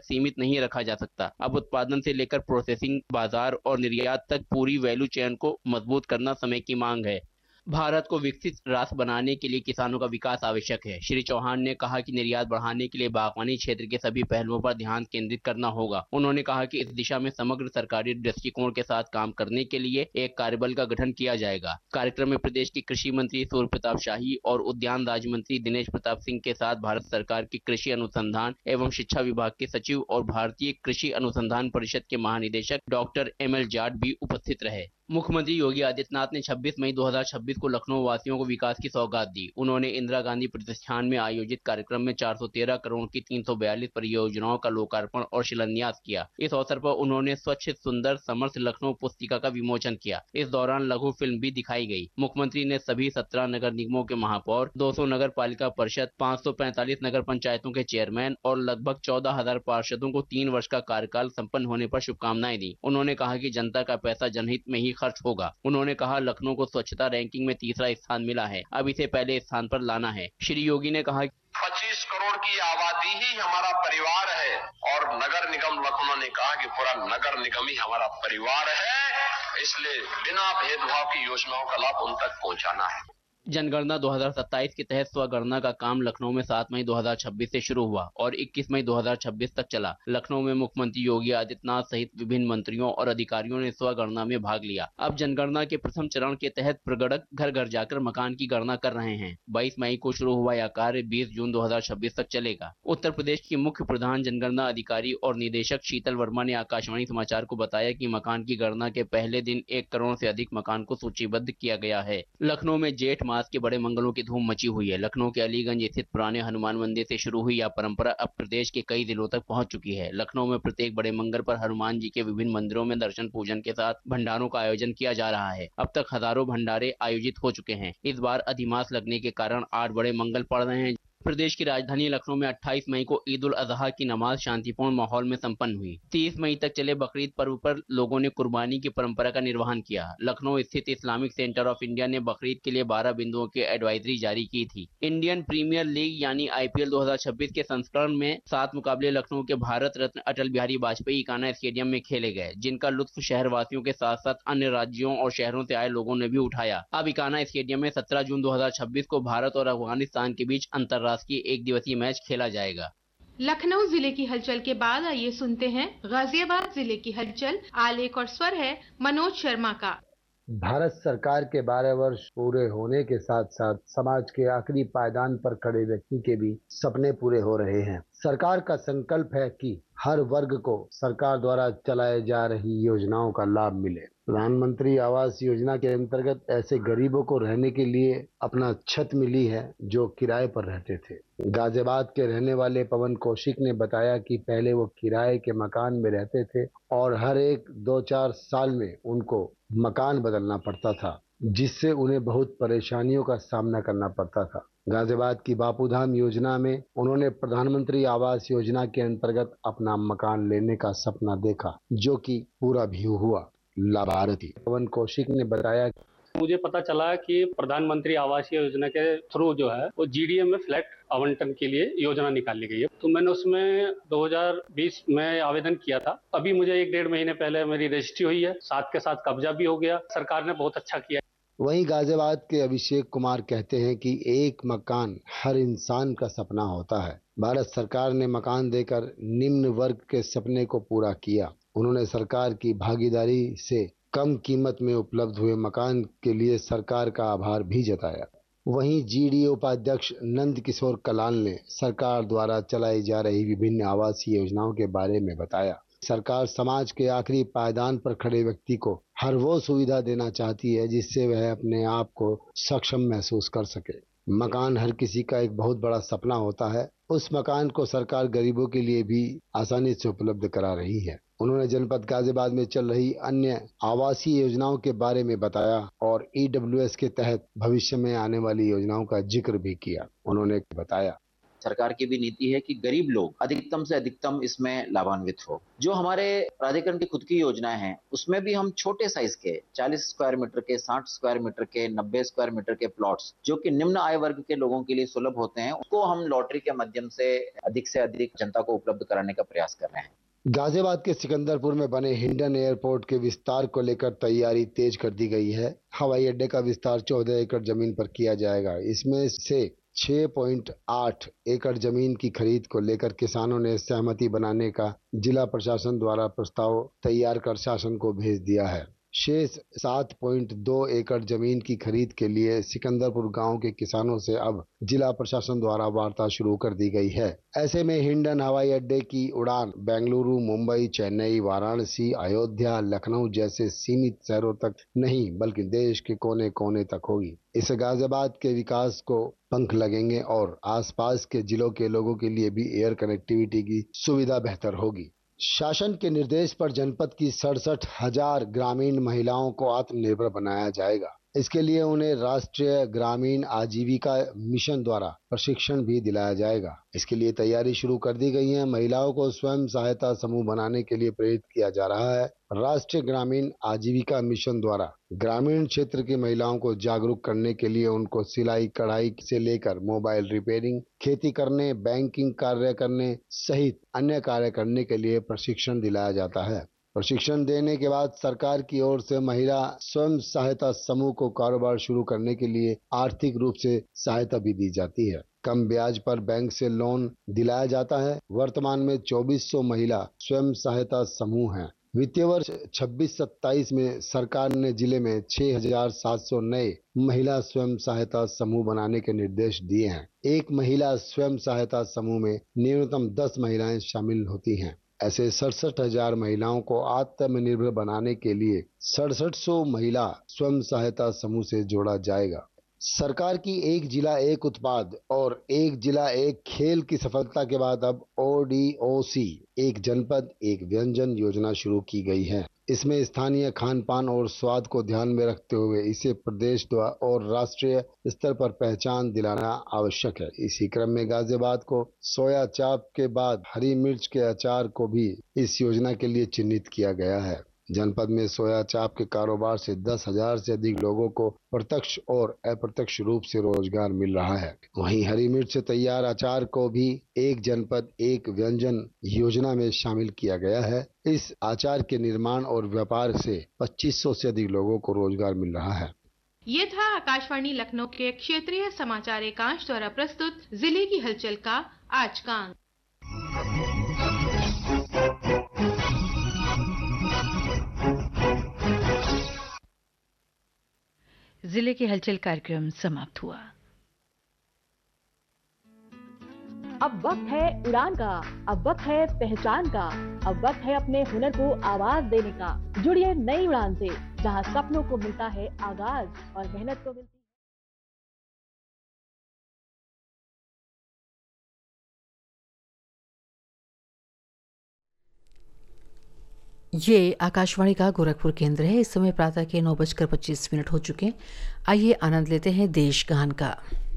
सीमित नहीं रखा जा सकता। अब उत्पादन से लेकर प्रोसेसिंग, बाजार और निर्यात तक पूरी वैल्यू चेन को मजबूत करना समय की मांग है। भारत को विकसित राष्ट्र बनाने के लिए किसानों का विकास आवश्यक है। श्री चौहान ने कहा कि निर्यात बढ़ाने के लिए बागवानी क्षेत्र के सभी पहलुओं पर ध्यान केंद्रित करना होगा। उन्होंने कहा कि इस दिशा में समग्र सरकारी दृष्टिकोण के साथ काम करने के लिए एक कार्यबल का गठन किया जाएगा। कार्यक्रम में प्रदेश के कृषि मंत्री सूर्य प्रताप शाही और उद्यान राज्य मंत्री दिनेश प्रताप सिंह के साथ भारत सरकार के कृषि अनुसंधान एवं शिक्षा विभाग के सचिव और भारतीय कृषि अनुसंधान परिषद के महानिदेशक डॉक्टर ML जाट भी उपस्थित रहे। मुख्यमंत्री योगी आदित्यनाथ ने 26 मई 2026 को लखनऊ वासियों को विकास की सौगात दी। उन्होंने इंदिरा गांधी प्रतिष्ठान में आयोजित कार्यक्रम में 413 करोड़ की 342 परियोजनाओं का लोकार्पण और शिलान्यास किया। इस अवसर पर उन्होंने स्वच्छ सुंदर समर्थ लखनऊ पुस्तिका का विमोचन किया। इस दौरान लघु फिल्म भी दिखाई गई। मुख्यमंत्री ने सभी 17 नगर निगमों के महापौर, 200 नगर पालिका परिषद, 545 नगर पंचायतों के चेयरमैन और लगभग 14,000 पार्षदों को 3 वर्ष का कार्यकाल संपन्न होने पर शुभकामनाएं दी। उन्होंने कहा कि जनता का पैसा जनहित में ही खर्च होगा। उन्होंने कहा लखनऊ को स्वच्छता रैंकिंग में तीसरा स्थान मिला है, अब इसे पहले स्थान पर लाना है। श्री योगी ने कहा 25 करोड़ की आबादी ही हमारा परिवार है और नगर निगम लखनऊ ने कहा कि पूरा नगर निगम ही हमारा परिवार है, इसलिए बिना भेदभाव की योजनाओं का लाभ उन तक पहुंचाना है। जनगणना 2027 के तहत स्वगणना का काम लखनऊ में 7 मई 2026 से शुरू हुआ और 21 मई 2026 तक चला। लखनऊ में मुख्यमंत्री योगी आदित्यनाथ सहित विभिन्न मंत्रियों और अधिकारियों ने स्वगणना में भाग लिया। अब जनगणना के प्रथम चरण के तहत प्रगणक घर घर जाकर मकान की गणना कर रहे हैं। 22 मई को शुरू हुआ यह कार्य 20 जून 2026 तक चलेगा। उत्तर प्रदेश की मुख्य प्रधान जनगणना अधिकारी और निदेशक शीतल वर्मा ने आकाशवाणी समाचार को बताया कि मकान की गणना के पहले दिन 1 करोड़ से अधिक मकान को सूचीबद्ध किया गया है। लखनऊ में जेठ मास के बड़े मंगलों की धूम मची हुई है। लखनऊ के अलीगंज स्थित पुराने हनुमान मंदिर से शुरू हुई यह परंपरा अब प्रदेश के कई जिलों तक पहुंच चुकी है। लखनऊ में प्रत्येक बड़े मंगल पर हनुमान जी के विभिन्न मंदिरों में दर्शन पूजन के साथ भंडारों का आयोजन किया जा रहा है। अब तक हजारों भंडारे आयोजित हो चुके हैं। इस बार अधिमास लगने के कारण 8 बड़े मंगल पड़ रहे हैं। प्रदेश की राजधानी लखनऊ में 28 मई को ईद उल अजहा की नमाज शांतिपूर्ण माहौल में संपन्न हुई। 30 मई तक चले बकरीद पर्व पर लोगों ने कुर्बानी की परंपरा का निर्वहन किया। लखनऊ स्थित इस्लामिक सेंटर ऑफ इंडिया ने बकरीद के लिए 12 बिंदुओं की एडवाइजरी जारी की थी। इंडियन प्रीमियर लीग यानी IPL 2026 के संस्करण में 7 मुकाबले लखनऊ के भारत रत्न अटल बिहारी वाजपेयी इकाना स्टेडियम में खेले गए, जिनका लुत्फ शहरवासियों के साथ साथ अन्य राज्यों और शहरों से आए लोगों ने भी उठाया। अब इकाना स्टेडियम में 17 जून 2026 को भारत और अफगानिस्तान के बीच अंतरराष्ट्रीय एक दिवसीय मैच खेला जाएगा। लखनऊ जिले की हलचल के बाद आइए सुनते हैं गाजियाबाद जिले की हलचल। आलेख और स्वर है मनोज शर्मा का। भारत सरकार के 12 वर्ष पूरे होने के साथ साथ समाज के आखिरी पायदान पर खड़े व्यक्ति के भी सपने पूरे हो रहे हैं। सरकार का संकल्प है कि हर वर्ग को सरकार द्वारा चलाए जा रही योजनाओं का लाभ मिले। प्रधानमंत्री आवास योजना के अंतर्गत ऐसे गरीबों को रहने के लिए अपना छत मिली है जो किराए पर रहते थे। गाजियाबाद के रहने वाले पवन कौशिक ने बताया कि पहले वो किराए के मकान में रहते थे और हर एक 2-4 साल में उनको मकान बदलना पड़ता था, जिससे उन्हें बहुत परेशानियों का सामना करना पड़ता था। गाजियाबाद की बापूधाम योजना में उन्होंने प्रधानमंत्री आवास योजना के अंतर्गत अपना मकान लेने का सपना देखा, जो कि पूरा भी हुआ। लाभार्थी पवन कौशिक ने बताया, मुझे पता चला कि प्रधानमंत्री आवास योजना के थ्रू जो है वो GDM में फ्लैट आवंटन के लिए योजना निकाली गई है। तो मैंने उसमें 2020 में आवेदन किया था। अभी मुझे 1-1.5 महीने पहले मेरी रजिस्ट्री हुई है, साथ के साथ कब्जा भी हो गया। सरकार ने बहुत अच्छा किया। वहीं गाजियाबाद के अभिषेक कुमार कहते हैं कि एक मकान हर इंसान का सपना होता है। भारत सरकार ने मकान देकर निम्न वर्ग के सपने को पूरा किया। उन्होंने सरकार की भागीदारी से कम कीमत में उपलब्ध हुए मकान के लिए सरकार का आभार भी जताया। वहीं GDO उपाध्यक्ष नंद किशोर कलाल ने सरकार द्वारा चलाई जा रही विभिन्न आवासीय योजनाओं के बारे में बताया। सरकार समाज के आखिरी पायदान पर खड़े व्यक्ति को हर वो सुविधा देना चाहती है जिससे वह अपने आप को सक्षम महसूस कर सके। मकान हर किसी का एक बहुत बड़ा सपना होता है। उस मकान को सरकार गरीबों के लिए भी आसानी से उपलब्ध करा रही है। उन्होंने जनपद गाजियाबाद में चल रही अन्य आवासीय योजनाओं के बारे में बताया और EWS के तहत भविष्य में आने वाली योजनाओं का जिक्र भी किया। उन्होंने बताया, सरकार की भी नीति है कि गरीब लोग अधिकतम से अधिकतम इसमें लाभान्वित हो। जो हमारे प्राधिकरण की खुद की योजनाएं हैं उसमें भी हम छोटे साइज के 40 स्क्वायर मीटर के, 60 स्क्वायर मीटर के, 90 स्क्वायर मीटर के प्लॉट्स जो कि निम्न आय वर्ग के लोगों के लिए सुलभ होते हैं, उसको हम लॉटरी के माध्यम से अधिक जनता को उपलब्ध कराने का प्रयास कर रहे हैं। गाजियाबाद के सिकंदरपुर में बने हिंडन एयरपोर्ट के विस्तार को लेकर तैयारी तेज कर दी गई है। हवाई अड्डे का विस्तार 14 एकड़ जमीन पर किया जाएगा। इसमें से 6.8 एकड़ जमीन की खरीद को लेकर किसानों ने सहमति बनाने का जिला प्रशासन द्वारा प्रस्ताव तैयार कर शासन को भेज दिया है। शेष 7.2 एकड़ जमीन की खरीद के लिए सिकंदरपुर गांव के किसानों से अब जिला प्रशासन द्वारा वार्ता शुरू कर दी गई है। ऐसे में हिंडन हवाई अड्डे की उड़ान बेंगलुरु, मुंबई, चेन्नई, वाराणसी, अयोध्या, लखनऊ जैसे सीमित शहरों तक नहीं बल्कि देश के कोने कोने तक होगी। इससे गाजियाबाद के विकास को पंख लगेंगे और आसपास के जिलों के लोगों के लिए भी एयर कनेक्टिविटी की सुविधा बेहतर होगी। शासन के निर्देश पर जनपद की 67,000 ग्रामीण महिलाओं को आत्मनिर्भर बनाया जाएगा। इसके लिए उन्हें राष्ट्रीय ग्रामीण आजीविका मिशन द्वारा प्रशिक्षण भी दिलाया जाएगा। इसके लिए तैयारी शुरू कर दी गई है। महिलाओं को स्वयं सहायता समूह बनाने के लिए प्रेरित किया जा रहा है। राष्ट्रीय ग्रामीण आजीविका मिशन द्वारा ग्रामीण क्षेत्र की महिलाओं को जागरूक करने के लिए उनको सिलाई कढ़ाई से लेकर मोबाइल रिपेयरिंग, खेती करने, बैंकिंग कार्य करने सहित अन्य कार्य करने के लिए प्रशिक्षण दिलाया जाता है। प्रशिक्षण देने के बाद सरकार की ओर से महिला स्वयं सहायता समूह को कारोबार शुरू करने के लिए आर्थिक रूप से सहायता भी दी जाती है। कम ब्याज पर बैंक से लोन दिलाया जाता है। वर्तमान में 2400 महिला स्वयं सहायता समूह हैं। वित्तीय वर्ष 26-27 में सरकार ने जिले में 6,700 नए महिला स्वयं सहायता समूह बनाने के निर्देश दिए हैं। एक महिला स्वयं सहायता समूह में न्यूनतम 10 महिलाएं शामिल होती हैं। ऐसे 67,000 महिलाओं को आत्मनिर्भर बनाने के लिए 6700 महिला स्वयं सहायता समूह से जोड़ा जाएगा। सरकार की एक जिला एक उत्पाद और एक जिला एक खेल की सफलता के बाद अब ODOC एक जनपद एक व्यंजन योजना शुरू की गई है। इसमें स्थानीय खान पान और स्वाद को ध्यान में रखते हुए इसे प्रदेश और राष्ट्रीय स्तर पर पहचान दिलाना आवश्यक है। इसी क्रम में गाजियाबाद को सोया चाप के बाद हरी मिर्च के अचार को भी इस योजना के लिए चिन्हित किया गया है। जनपद में सोया चाप के कारोबार से 10,000 से अधिक लोगों को प्रत्यक्ष और अप्रत्यक्ष रूप से रोजगार मिल रहा है। वहीं हरी मिर्च से तैयार अचार को भी एक जनपद एक व्यंजन योजना में शामिल किया गया है। इस अचार के निर्माण और व्यापार से 2500 से अधिक लोगों को रोजगार मिल रहा है। ये था आकाशवाणी लखनऊ के क्षेत्रीय समाचार एकांश द्वारा प्रस्तुत जिले की हलचल का आज का अंक। जिले की हलचल कार्यक्रम समाप्त हुआ। अब वक्त है उड़ान का, अब वक्त है पहचान का, अब वक्त है अपने हुनर को आवाज देने का। जुड़िए नई उड़ान से, जहां सपनों को मिलता है आगाज और मेहनत को मिलती ये आकाशवाणी का गोरखपुर केंद्र है। इस समय प्रातः के 9:25 हो चुके हैं। आइए आनंद लेते हैं देश गान का।